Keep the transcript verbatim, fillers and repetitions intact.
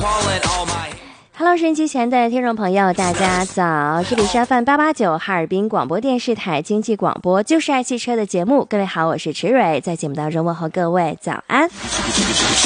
Hello， 收音机前的听众朋友，大家早！这里是 F M 八八九哈尔滨广播电视台经济广播，就是爱汽车的节目。各位好，我是池蕊，在节目当中问候各位早安。